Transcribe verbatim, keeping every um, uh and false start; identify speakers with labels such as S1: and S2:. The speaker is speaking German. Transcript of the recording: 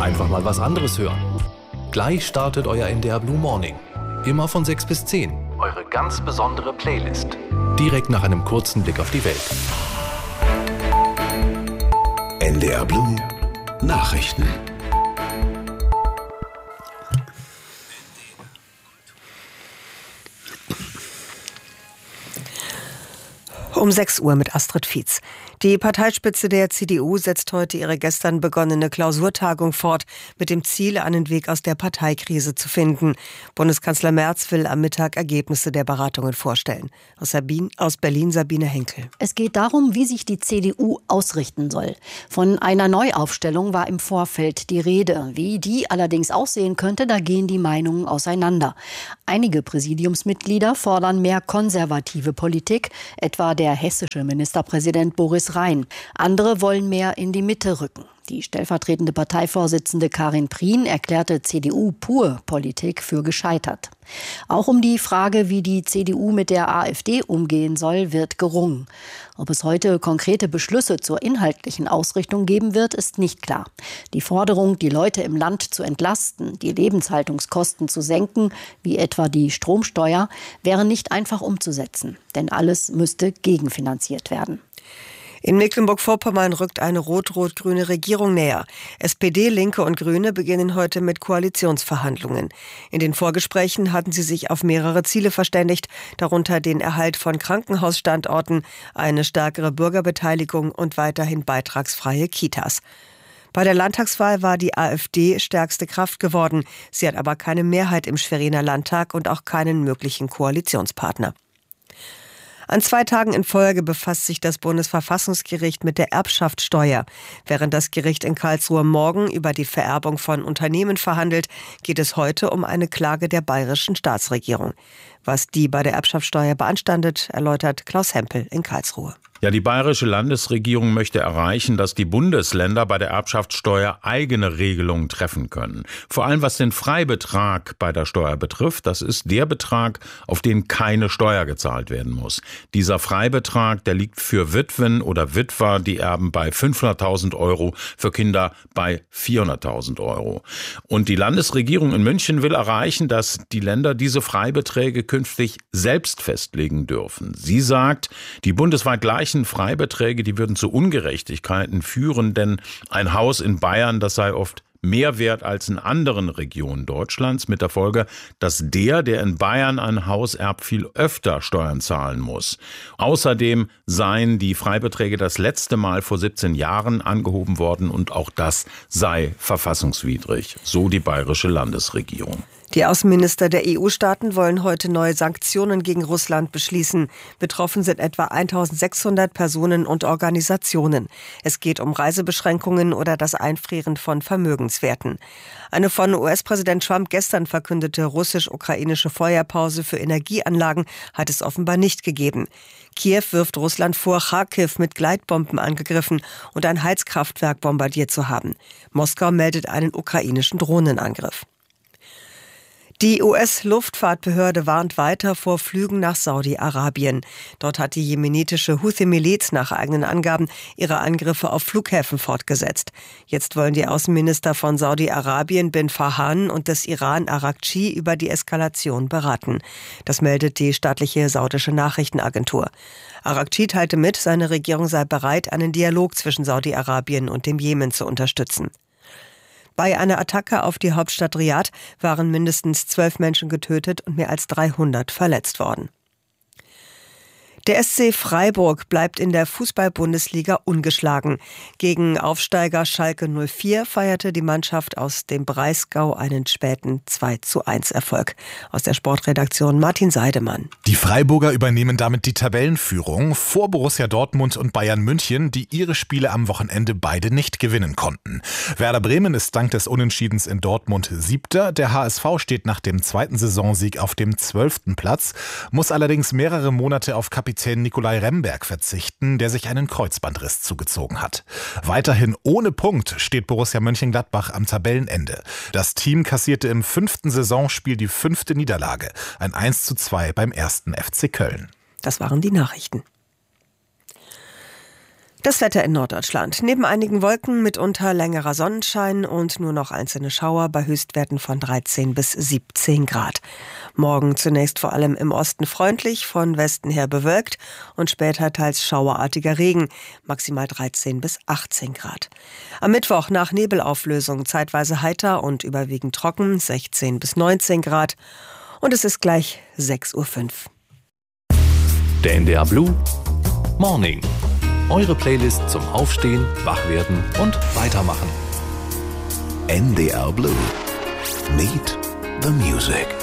S1: einfach mal was anderes hören? Gleich startet euer N D R Blue Morning. Immer von sechs bis zehn. Eure ganz besondere Playlist. Direkt nach einem kurzen Blick auf die Welt.
S2: N D R Blue Nachrichten.
S3: Um sechs Uhr mit Astrid Fietz. Die Parteispitze der C D U setzt heute ihre gestern begonnene Klausurtagung fort, mit dem Ziel, einen Weg aus der Parteikrise zu finden. Bundeskanzler Merz will am Mittag Ergebnisse der Beratungen vorstellen. Aus, Sabine, aus Berlin Sabine Henkel.
S4: Es geht darum, wie sich die C D U ausrichten soll. Von einer Neuaufstellung war im Vorfeld die Rede. Wie die allerdings aussehen könnte, da gehen die Meinungen auseinander. Einige Präsidiumsmitglieder fordern mehr konservative Politik, etwa der hessische Ministerpräsident Boris Rhein. Andere wollen mehr in die Mitte rücken. Die stellvertretende Parteivorsitzende Karin Prien erklärte C D U-Pur-Politik für gescheitert. Auch um die Frage, wie die C D U mit der AfD umgehen soll, wird gerungen. Ob es heute konkrete Beschlüsse zur inhaltlichen Ausrichtung geben wird, ist nicht klar. Die Forderung, die Leute im Land zu entlasten, die Lebenshaltungskosten zu senken, wie etwa die Stromsteuer, wäre nicht einfach umzusetzen. Denn alles müsste gegenfinanziert werden.
S3: In Mecklenburg-Vorpommern rückt eine rot-rot-grüne Regierung näher. S P D, Linke und Grüne beginnen heute mit Koalitionsverhandlungen. In den Vorgesprächen hatten sie sich auf mehrere Ziele verständigt, darunter den Erhalt von Krankenhausstandorten, eine stärkere Bürgerbeteiligung und weiterhin beitragsfreie Kitas. Bei der Landtagswahl war die AfD stärkste Kraft geworden. Sie hat aber keine Mehrheit im Schweriner Landtag und auch keinen möglichen Koalitionspartner. An zwei Tagen in Folge befasst sich das Bundesverfassungsgericht mit der Erbschaftssteuer. Während das Gericht in Karlsruhe morgen über die Vererbung von Unternehmen verhandelt, geht es heute um eine Klage der bayerischen Staatsregierung. Was die bei der Erbschaftssteuer beanstandet, erläutert Klaus Hempel in Karlsruhe.
S5: Ja, die bayerische Landesregierung möchte erreichen, dass die Bundesländer bei der Erbschaftssteuer eigene Regelungen treffen können. Vor allem was den Freibetrag bei der Steuer betrifft, das ist der Betrag, auf den keine Steuer gezahlt werden muss. Dieser Freibetrag, der liegt für Witwen oder Witwer, die erben, bei fünfhunderttausend Euro, für Kinder bei vierhunderttausend Euro. Und die Landesregierung in München will erreichen, dass die Länder diese Freibeträge künftig selbst festlegen dürfen. Sie sagt, die bundesweit gleichen Freibeträge, die würden zu Ungerechtigkeiten führen, denn ein Haus in Bayern, das sei oft mehr wert als in anderen Regionen Deutschlands, mit der Folge, dass der, der in Bayern ein Haus erbt, viel öfter Steuern zahlen muss. Außerdem seien die Freibeträge das letzte Mal vor siebzehn Jahren angehoben worden und auch das sei verfassungswidrig, so die bayerische Landesregierung.
S3: Die Außenminister der E U-Staaten wollen heute neue Sanktionen gegen Russland beschließen. Betroffen sind etwa eintausendsechshundert Personen und Organisationen. Es geht um Reisebeschränkungen oder das Einfrieren von Vermögenswerten. Eine von U S-Präsident Trump gestern verkündete russisch-ukrainische Feuerpause für Energieanlagen hat es offenbar nicht gegeben. Kiew wirft Russland vor, Charkiw mit Gleitbomben angegriffen und ein Heizkraftwerk bombardiert zu haben. Moskau meldet einen ukrainischen Drohnenangriff. Die U S-Luftfahrtbehörde warnt weiter vor Flügen nach Saudi-Arabien. Dort hat die jemenitische Houthi-Miliz nach eigenen Angaben ihre Angriffe auf Flughäfen fortgesetzt. Jetzt wollen die Außenminister von Saudi-Arabien bin Farhan und des Iran Araghchi über die Eskalation beraten. Das meldet die staatliche saudische Nachrichtenagentur. Araghchi teilte mit, seine Regierung sei bereit, einen Dialog zwischen Saudi-Arabien und dem Jemen zu unterstützen. Bei einer Attacke auf die Hauptstadt Riad waren mindestens zwölf Menschen getötet und mehr als dreihundert verletzt worden. Der S C Freiburg bleibt in der Fußball-Bundesliga ungeschlagen. Gegen Aufsteiger Schalke null vier feierte die Mannschaft aus dem Breisgau einen späten zwei zu eins Erfolg. Aus der Sportredaktion Martin Seidemann.
S6: Die Freiburger übernehmen damit die Tabellenführung vor Borussia Dortmund und Bayern München, die ihre Spiele am Wochenende beide nicht gewinnen konnten. Werder Bremen ist dank des Unentschiedens in Dortmund Siebter. Der H S V steht nach dem zweiten Saisonsieg auf dem zwölften Platz, muss allerdings mehrere Monate auf Kapitän Nikolai Remberg verzichten, der sich einen Kreuzbandriss zugezogen hat. Weiterhin ohne Punkt steht Borussia Mönchengladbach am Tabellenende. Das Team kassierte im fünften Saisonspiel die fünfte Niederlage, ein eins zu zwei beim ersten F C Köln.
S3: Das waren die Nachrichten. Das Wetter in Norddeutschland. Neben einigen Wolken mitunter längerer Sonnenschein und nur noch einzelne Schauer bei Höchstwerten von dreizehn bis siebzehn Grad. Morgen zunächst vor allem im Osten freundlich, von Westen her bewölkt und später teils schauerartiger Regen, maximal dreizehn bis achtzehn Grad. Am Mittwoch nach Nebelauflösung zeitweise heiter und überwiegend trocken, sechzehn bis neunzehn Grad. Und es ist gleich sechs Uhr fünf.
S1: Der N D R Blue Morning. Eure Playlist zum Aufstehen, Wachwerden und Weitermachen.
S2: N D R Blue. Meet the Music.